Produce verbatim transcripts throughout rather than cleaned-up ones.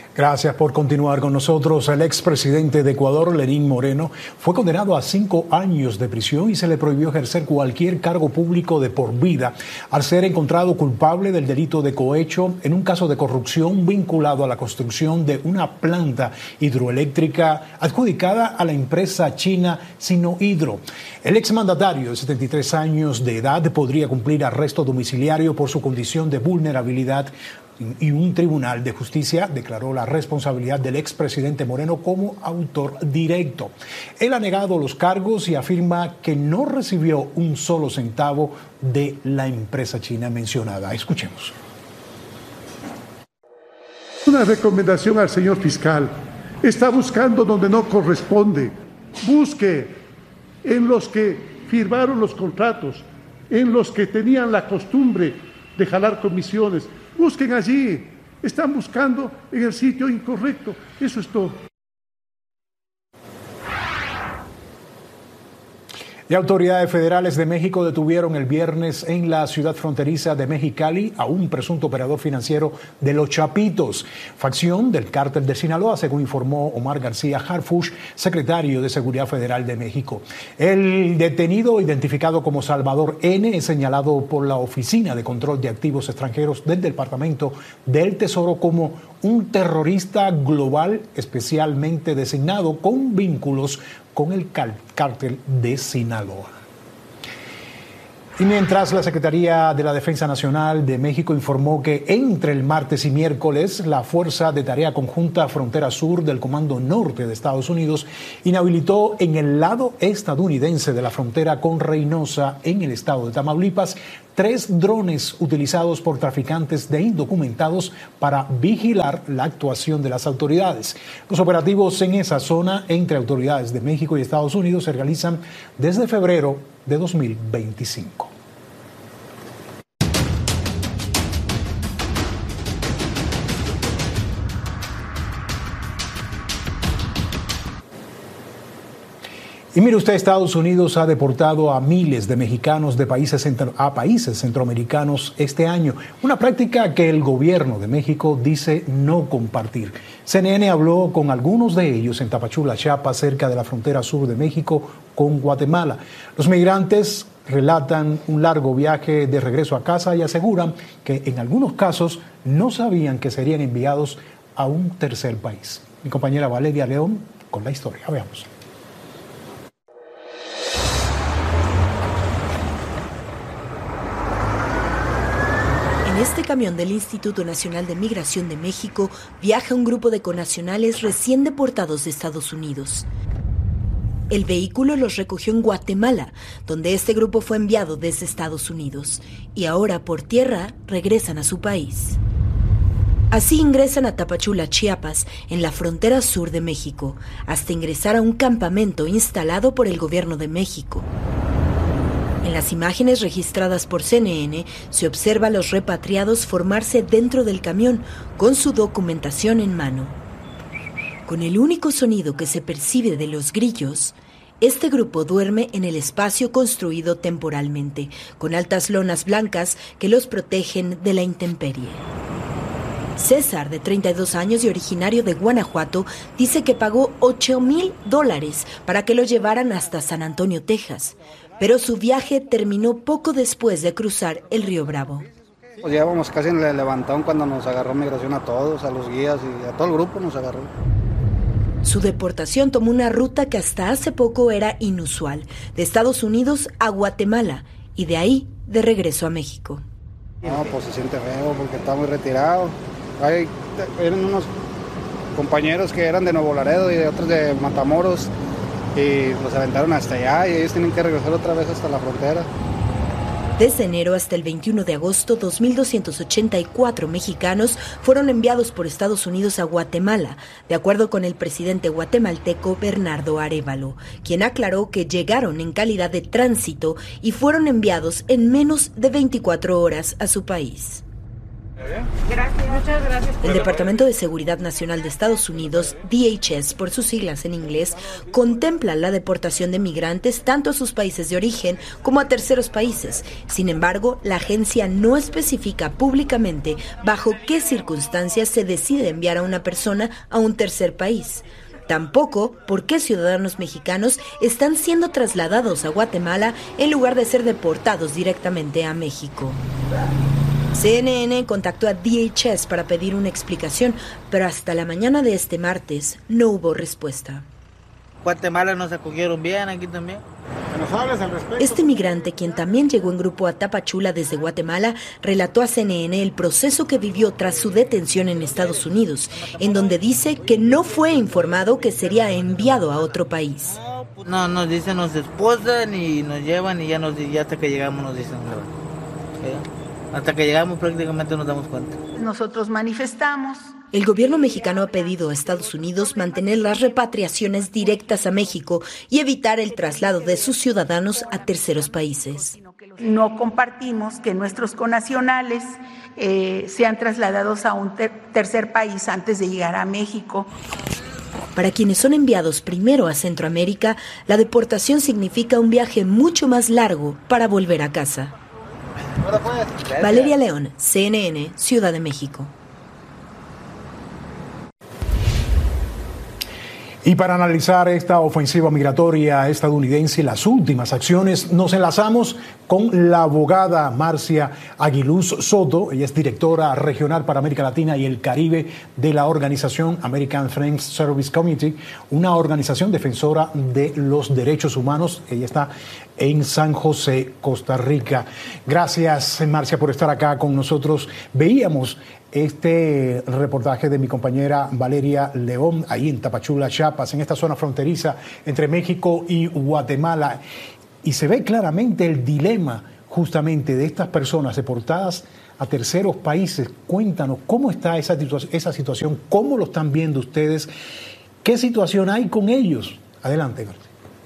Gracias por continuar con nosotros. El expresidente de Ecuador, Lenín Moreno, fue condenado a cinco años de prisión y se le prohibió ejercer cualquier cargo público de por vida al ser encontrado culpable del delito de cohecho en un caso de corrupción vinculado a la construcción de una planta hidroeléctrica adjudicada a la empresa china Sinohydro. El exmandatario de setenta y tres años de edad podría cumplir arresto domiciliario por su condición de vulnerabilidad, y un tribunal de justicia declaró la responsabilidad del expresidente Moreno como autor directo. Él ha negado los cargos y afirma que no recibió un solo centavo de la empresa china mencionada. Escuchemos. Una recomendación al señor fiscal. Está buscando donde no corresponde. Busque en los que firmaron los contratos, en los que tenían la costumbre de jalar comisiones. Busquen allí, están buscando en el sitio incorrecto, eso es todo. Y autoridades federales de México detuvieron el viernes en la ciudad fronteriza de Mexicali a un presunto operador financiero de Los Chapitos, facción del cártel de Sinaloa, según informó Omar García Harfuch, secretario de Seguridad Federal de México. El detenido, identificado como Salvador N., es señalado por la Oficina de Control de Activos Extranjeros del Departamento del Tesoro como un terrorista global especialmente designado con vínculos con el cártel de Sinaloa. Y mientras la Secretaría de la Defensa Nacional de México informó que entre el martes y miércoles la Fuerza de Tarea Conjunta Frontera Sur del Comando Norte de Estados Unidos inhabilitó en el lado estadounidense de la frontera con Reynosa, en el estado de Tamaulipas, tres drones utilizados por traficantes de indocumentados para vigilar la actuación de las autoridades. Los operativos en esa zona entre autoridades de México y Estados Unidos se realizan desde febrero de dos mil veinticinco. Y mire usted, Estados Unidos ha deportado a miles de mexicanos de países centro, a países centroamericanos este año, una práctica que el gobierno de México dice no compartir. C N N habló con algunos de ellos en Tapachula, Chiapas, cerca de la frontera sur de México con Guatemala. Los migrantes relatan un largo viaje de regreso a casa y aseguran que en algunos casos no sabían que serían enviados a un tercer país. Mi compañera Valeria León con la historia. Veamos. En este camión del Instituto Nacional de Migración de México viaja un grupo de connacionales recién deportados de Estados Unidos. El vehículo los recogió en Guatemala, donde este grupo fue enviado desde Estados Unidos, y ahora por tierra regresan a su país. Así ingresan a Tapachula, Chiapas, en la frontera sur de México, hasta ingresar a un campamento instalado por el gobierno de México. En las imágenes registradas por C N N se observa a los repatriados formarse dentro del camión con su documentación en mano. Con el único sonido que se percibe de los grillos, este grupo duerme en el espacio construido temporalmente, con altas lonas blancas que los protegen de la intemperie. César, de treinta y dos años y originario de Guanajuato, dice que pagó ocho mil dólares para que lo llevaran hasta San Antonio, Texas. Pero su viaje terminó poco después de cruzar el río Bravo. Pues llevábamos casi en el levantón cuando nos agarró migración a todos, a los guías y a todo el grupo nos agarró. Su deportación tomó una ruta que hasta hace poco era inusual, de Estados Unidos a Guatemala y de ahí de regreso a México. No, pues se siente feo porque está muy retirado. Hay, eran unos compañeros que eran de Nuevo Laredo y de otros de Matamoros y los aventaron hasta allá y ellos tienen que regresar otra vez hasta la frontera. Desde enero hasta el veintiuno de agosto, dos mil doscientos ochenta y cuatro mexicanos fueron enviados por Estados Unidos a Guatemala, de acuerdo con el presidente guatemalteco Bernardo Arévalo, quien aclaró que llegaron en calidad de tránsito y fueron enviados en menos de veinticuatro horas a su país. Gracias, muchas gracias. El Departamento de Seguridad Nacional de Estados Unidos, D H S por sus siglas en inglés, contempla la deportación de migrantes tanto a sus países de origen como a terceros países. Sin embargo, la agencia no especifica públicamente bajo qué circunstancias se decide enviar a una persona a un tercer país. Tampoco por qué ciudadanos mexicanos están siendo trasladados a Guatemala en lugar de ser deportados directamente a México. C N N contactó a D H S para pedir una explicación, pero hasta la mañana de este martes no hubo respuesta. Guatemala nos acogieron bien aquí también. ¿Nos hablas al respecto? Este migrante, quien también llegó en grupo a Tapachula desde Guatemala, relató a C N N el proceso que vivió tras su detención en Estados Unidos, en donde dice que no fue informado que sería enviado a otro país. No, nos dicen, nos esposan y nos llevan y ya, nos, ya hasta que llegamos nos dicen. ¿Eh? Hasta que llegamos prácticamente nos damos cuenta. Nosotros manifestamos. El gobierno mexicano ha pedido a Estados Unidos mantener las repatriaciones directas a México y evitar el traslado de sus ciudadanos a terceros países. No compartimos que nuestros connacionales eh, sean trasladados a un ter- tercer país antes de llegar a México. Para quienes son enviados primero a Centroamérica, la deportación significa un viaje mucho más largo para volver a casa. Valeria León, C N N, Ciudad de México. Y para analizar esta ofensiva migratoria estadounidense y las últimas acciones, nos enlazamos con la abogada Marcia Aguiluz Soto. Ella es directora regional para América Latina y el Caribe de la organización American Friends Service Committee, una organización defensora de los derechos humanos. Ella está en San José, Costa Rica. Gracias, Marcia, por estar acá con nosotros. Veíamos este reportaje de mi compañera Valeria León, ahí en Tapachula, Chiapas, en esta zona fronteriza entre México y Guatemala. Y se ve claramente el dilema justamente de estas personas deportadas a terceros países. Cuéntanos, ¿cómo está esa, esa situación? ¿Cómo lo están viendo ustedes? ¿Qué situación hay con ellos? Adelante, García.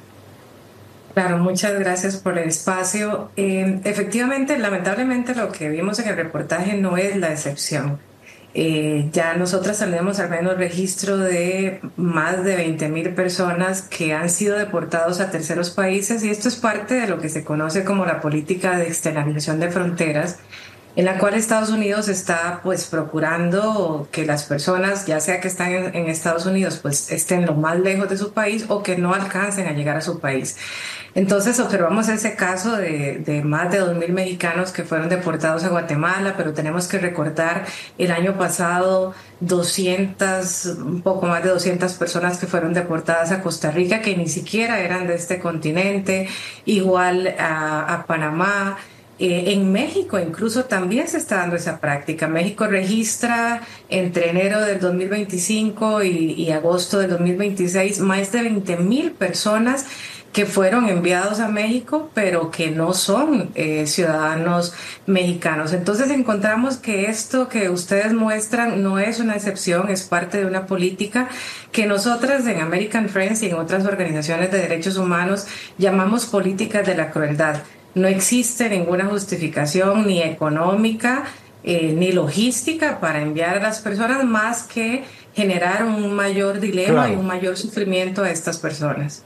Claro, muchas gracias por el espacio. Eh, efectivamente, lamentablemente lo que vimos en el reportaje no es la excepción. Eh, ya nosotras tenemos al menos registro de más de veinte mil personas que han sido deportados a terceros países, y esto es parte de lo que se conoce como la política de externalización de fronteras, en la cual Estados Unidos está pues procurando que las personas, ya sea que están en, en Estados Unidos, pues estén lo más lejos de su país o que no alcancen a llegar a su país. Entonces observamos ese caso de, de más de dos mil mexicanos que fueron deportados a Guatemala, pero tenemos que recordar el año pasado doscientas, un poco más de doscientas personas que fueron deportadas a Costa Rica, que ni siquiera eran de este continente, igual a, a Panamá. Eh, en México incluso también se está dando esa práctica. México registra entre enero del dos mil veinticinco y, y agosto del dos mil veintiséis más de veinte mil personas que fueron enviados a México, pero que no son eh, ciudadanos mexicanos. Entonces encontramos que esto que ustedes muestran no es una excepción, es parte de una política que nosotras en American Friends y en otras organizaciones de derechos humanos llamamos políticas de la crueldad. No existe ninguna justificación ni económica eh, ni logística para enviar a las personas, más que generar un mayor dilema claro. y un mayor sufrimiento a estas personas.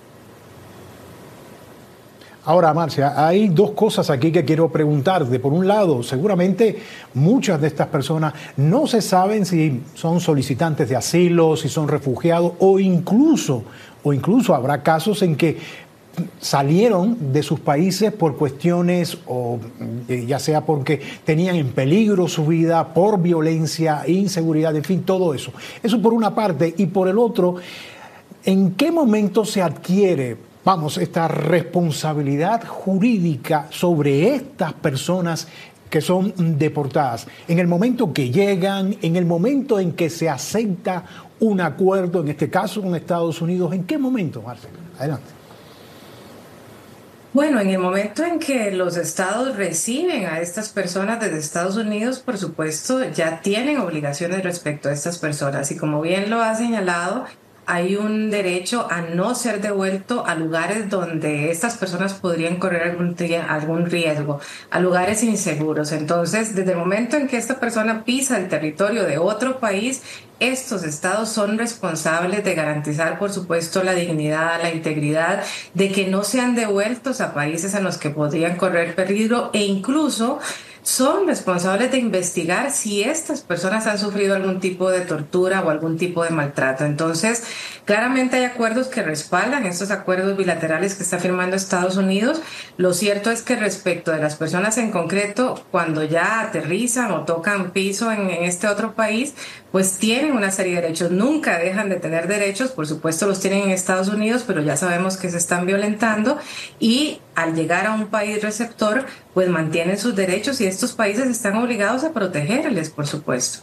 Ahora, Marcia, hay dos cosas aquí que quiero preguntarte. Por un lado, seguramente muchas de estas personas no se saben si son solicitantes de asilo, si son refugiados, o incluso, o incluso habrá casos en que salieron de sus países por cuestiones, o ya sea porque tenían en peligro su vida, por violencia, inseguridad, en fin, todo eso. Eso por una parte. Y por el otro, ¿en qué momento se adquiere, vamos, esta responsabilidad jurídica sobre estas personas que son deportadas? En el momento que llegan, en el momento en que se acepta un acuerdo, en este caso con Estados Unidos, ¿en qué momento, Marcela? Adelante. Bueno, en el momento en que los estados reciben a estas personas desde Estados Unidos, por supuesto, ya tienen obligaciones respecto a estas personas. Y como bien lo ha señalado, hay un derecho a no ser devuelto a lugares donde estas personas podrían correr algún, algún riesgo, a lugares inseguros. Entonces, desde el momento en que esta persona pisa el territorio de otro país, estos estados son responsables de garantizar, por supuesto, la dignidad, la integridad, de que no sean devueltos a países en los que podrían correr peligro, e incluso son responsables de investigar si estas personas han sufrido algún tipo de tortura o algún tipo de maltrato. Entonces, claramente hay acuerdos que respaldan estos acuerdos bilaterales que está firmando Estados Unidos. Lo cierto es que respecto de las personas en concreto, cuando ya aterrizan o tocan piso en, en este otro país, pues tienen una serie de derechos. Nunca dejan de tener derechos, por supuesto los tienen en Estados Unidos, pero ya sabemos que se están violentando, y al llegar a un país receptor, pues mantienen sus derechos, y estos países están obligados a protegerles, por supuesto.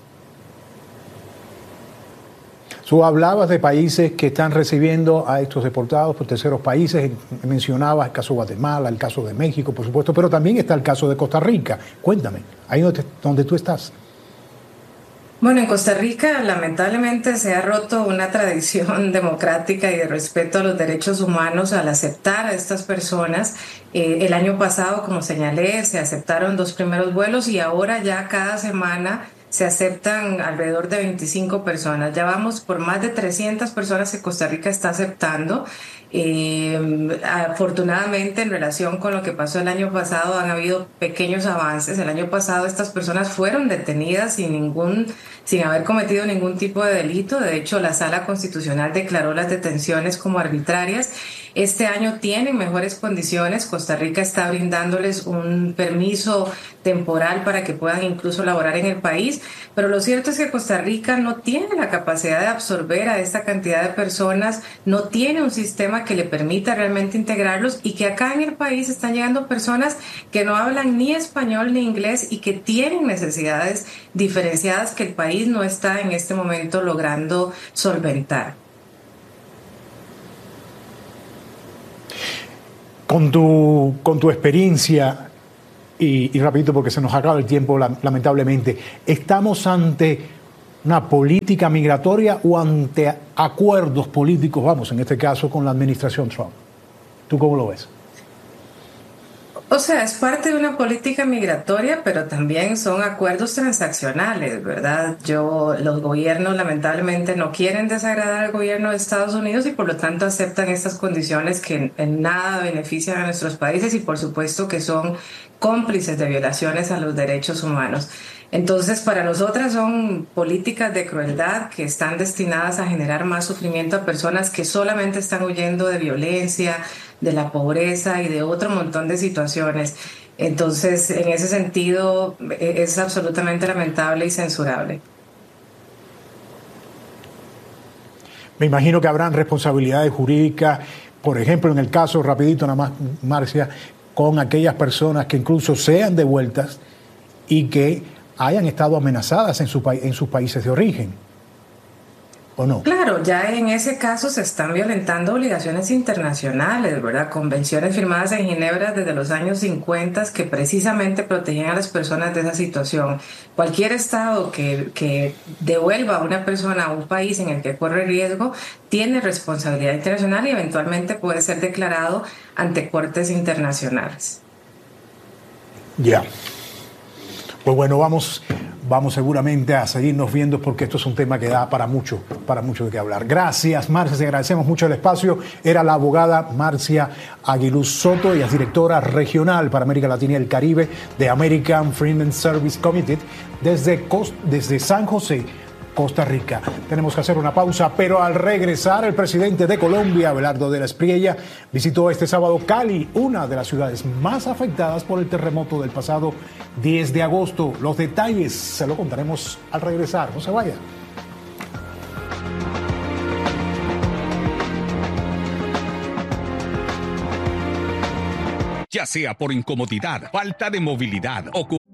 Tú hablabas de países que están recibiendo a estos deportados por terceros países, mencionabas el caso de Guatemala, el caso de México, por supuesto, pero también está el caso de Costa Rica. Cuéntame, ahí donde, donde tú estás. Bueno, en Costa Rica lamentablemente se ha roto una tradición democrática y de respeto a los derechos humanos al aceptar a estas personas. Eh, el año pasado, como señalé, se aceptaron dos primeros vuelos, y ahora ya cada semana se aceptan alrededor de veinticinco personas. Ya vamos por más de trescientas personas que Costa Rica está aceptando. Eh, afortunadamente, en relación con lo que pasó el año pasado, han habido pequeños avances. El año pasado estas personas fueron detenidas sin ningún, sin haber cometido ningún tipo de delito. De hecho, la Sala Constitucional declaró las detenciones como arbitrarias. Este año tienen mejores condiciones. Costa Rica está brindándoles un permiso temporal para que puedan incluso laborar en el país, pero lo cierto es que Costa Rica no tiene la capacidad de absorber a esta cantidad de personas, no tiene un sistema que le permita realmente integrarlos, y que acá en el país están llegando personas que no hablan ni español ni inglés y que tienen necesidades diferenciadas que el país no está en este momento logrando solventar. Con tu, con tu experiencia, y, y rapidito porque se nos acaba el tiempo lamentablemente, ¿estamos ante una política migratoria o ante acuerdos políticos, vamos, en este caso con la administración Trump? ¿Tú cómo lo ves? O sea, es parte de una política migratoria, pero también son acuerdos transaccionales, ¿verdad? Yo, los gobiernos lamentablemente no quieren desagradar al gobierno de Estados Unidos, y por lo tanto aceptan estas condiciones que en, en nada benefician a nuestros países, y por supuesto que son cómplices de violaciones a los derechos humanos. Entonces, para nosotras son políticas de crueldad que están destinadas a generar más sufrimiento a personas que solamente están huyendo de violencia, de la pobreza y de otro montón de situaciones. Entonces, en ese sentido, es absolutamente lamentable y censurable. Me imagino que habrán responsabilidades jurídicas, por ejemplo, en el caso, rapidito nada más, Marcia, con aquellas personas que incluso sean devueltas y que hayan estado amenazadas en, su, en sus países de origen, ¿o no? Claro, ya en ese caso se están violentando obligaciones internacionales, ¿verdad? Convenciones firmadas en Ginebra desde los años cincuenta que precisamente protegían a las personas de esa situación. Cualquier estado que, que devuelva a una persona a un país en el que corre riesgo tiene responsabilidad internacional y eventualmente puede ser declarado ante cortes internacionales. Ya. Yeah. Pues bueno, vamos, vamos seguramente a seguirnos viendo, porque esto es un tema que da para mucho, para mucho de qué hablar. Gracias, Marcia, te agradecemos mucho el espacio. Era la abogada Marcia Aguiluz Soto, ella es directora regional para América Latina y el Caribe de American Freedmen Service Committee desde, desde San José, Costa Rica. Tenemos que hacer una pausa, pero al regresar, el presidente de Colombia, Abelardo de la Espriella, visitó este sábado Cali, una de las ciudades más afectadas por el terremoto del pasado diez de agosto. Los detalles se lo contaremos al regresar. No se vaya. Ya sea por incomodidad, falta de movilidad o